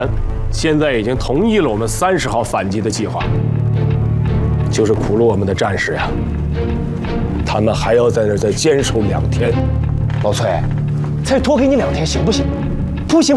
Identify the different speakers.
Speaker 1: 现在已经同意了我们30号反击的计划，就是苦了我们的战士呀，他们还要在那儿再坚守2天。
Speaker 2: 老崔，再多给你2天行不行？不行，